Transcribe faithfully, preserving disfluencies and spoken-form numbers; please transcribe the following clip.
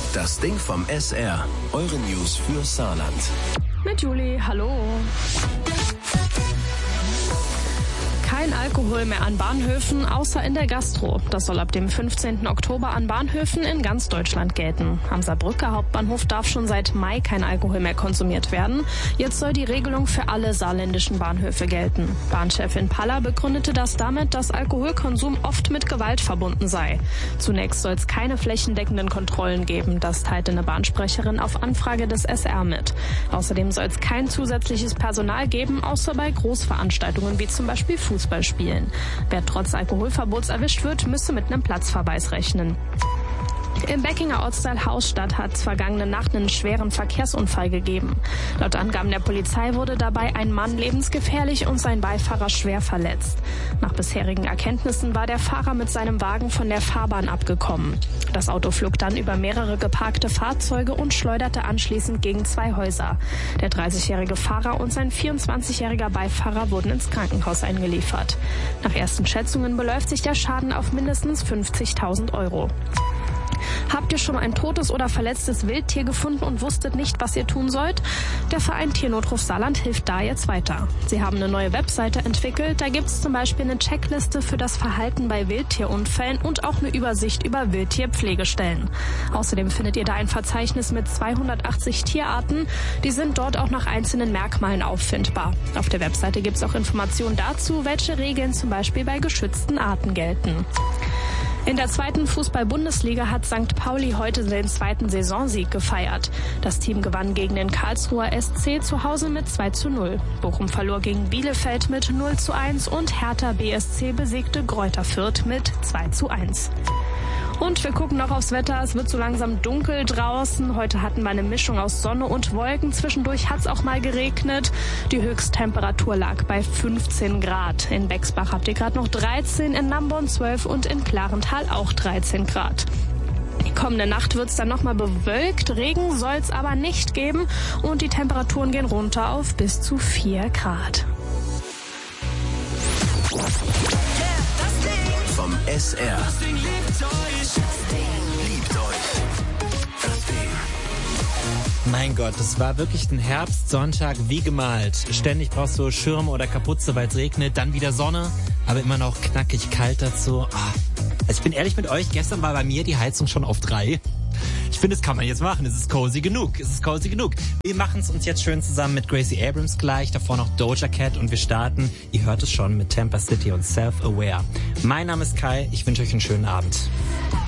Das Ding vom S R. Eure News für Saarland. Mit Juli, hallo. Kein Alkohol mehr an Bahnhöfen, außer in der Gastro. Das soll ab dem fünfzehnten Oktober an Bahnhöfen in ganz Deutschland gelten. Am Saarbrücker Hauptbahnhof darf schon seit Mai kein Alkohol mehr konsumiert werden. Jetzt soll die Regelung für alle saarländischen Bahnhöfe gelten. Bahnchefin Paller begründete das damit, dass Alkoholkonsum oft mit Gewalt verbunden sei. Zunächst soll es keine flächendeckenden Kontrollen geben. Das teilte eine Bahnsprecherin auf Anfrage des S R mit. Außerdem soll es kein zusätzliches Personal geben, außer bei Großveranstaltungen wie zum Beispiel Fußball. Spielen. Wer trotz Alkoholverbots erwischt wird, müsse mit einem Platzverweis rechnen. Im Beckinger Ortsteil Hausstadt hat es vergangene Nacht einen schweren Verkehrsunfall gegeben. Laut Angaben der Polizei wurde dabei ein Mann lebensgefährlich und sein Beifahrer schwer verletzt. Nach bisherigen Erkenntnissen war der Fahrer mit seinem Wagen von der Fahrbahn abgekommen. Das Auto flog dann über mehrere geparkte Fahrzeuge und schleuderte anschließend gegen zwei Häuser. Der dreißigjährige Fahrer und sein vierundzwanzigjähriger Beifahrer wurden ins Krankenhaus eingeliefert. Nach ersten Schätzungen beläuft sich der Schaden auf mindestens fünfzigtausend Euro. Habt ihr schon ein totes oder verletztes Wildtier gefunden und wusstet nicht, was ihr tun sollt? Der Verein Tiernotruf Saarland hilft da jetzt weiter. Sie haben eine neue Webseite entwickelt. Da gibt es zum Beispiel eine Checkliste für das Verhalten bei Wildtierunfällen und auch eine Übersicht über Wildtierpflegestellen. Außerdem findet ihr da ein Verzeichnis mit zweihundertachtzig Tierarten. Die sind dort auch nach einzelnen Merkmalen auffindbar. Auf der Webseite gibt es auch Informationen dazu, welche Regeln zum Beispiel bei geschützten Arten gelten. In der zweiten Fußball-Bundesliga hat Sankt Pauli heute den zweiten Saisonsieg gefeiert. Das Team gewann gegen den Karlsruher S C zu Hause mit zwei zu null. Bochum verlor gegen Bielefeld mit null zu eins und Hertha B S C besiegte Greuther Fürth mit zwei zu eins. Und wir gucken noch aufs Wetter. Es wird so langsam dunkel draußen. Heute hatten wir eine Mischung aus Sonne und Wolken. Zwischendurch hat es auch mal geregnet. Die Höchsttemperatur lag bei fünfzehn Grad. In Bexbach habt ihr gerade noch dreizehn, in Namborn zwölf und in Klarenthal auch dreizehn Grad. Die kommende Nacht wird es dann nochmal bewölkt. Regen soll es aber nicht geben. Und die Temperaturen gehen runter auf bis zu vier Grad. Vom S R. Das Ding liebt euch. Das Ding liebt euch. Das Ding. Mein Gott, das war wirklich ein Herbstsonntag wie gemalt. Ständig brauchst du Schirm oder Kapuze, weil es regnet, dann wieder Sonne, aber immer noch knackig kalt dazu. Also ich bin ehrlich mit euch, gestern war bei mir die Heizung schon auf drei. Ich finde, das kann man jetzt machen. Es ist cozy genug. Es ist cozy genug. Wir machen es uns jetzt schön zusammen mit Gracie Abrams gleich. Davor noch Doja Cat und wir starten, ihr hört es schon, mit Tampa City und Self-Aware. Mein Name ist Kai. Ich wünsche euch einen schönen Abend.